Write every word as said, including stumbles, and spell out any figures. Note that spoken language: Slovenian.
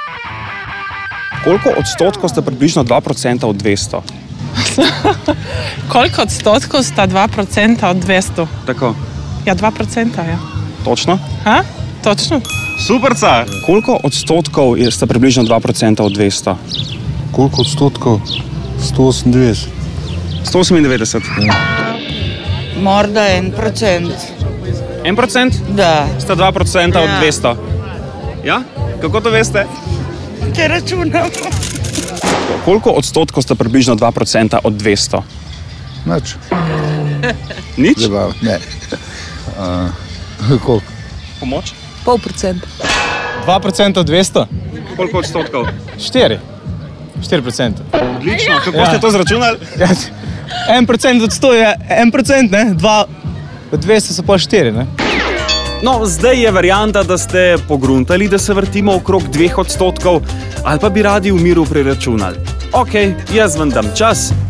Koliko odstotkov sta približno dva procenta od dvesto? Koliko odstotkov sta dva procenta od dvesto? Tako. Ja, dva procenta, ja. Točno? Ha? Točno? Superca! Koliko odstotkov sta približno dva procenta od dvesto? Koliko odstotkov? sto osemindevetdeset. sto osemindevetdeset. Ja. Morda en procent. En procent? Da. Sta dva procenta od Ja. dvesto. Ja? Kako to veste? Če računamo. Koliko odstotkov sta približno dva procenta od dvesto? Nič. Nič? Zabav, ne. Uh, koliko? Pomoč? Pol procent. dva procenta od dvesto? Koliko odstotkov? štiri. štiri procente. Odlično. Kako Ja. ste to zračunali? Ja, en procent od sto je en procent, ne? Dva od dvesto so pa štiri, ne? No, zdaj je varianta, da ste pogruntali, da se vrtimo okrog dveh odstotkov, ali pa bi radi v miru preračunali. Ok, jaz vam dam čas,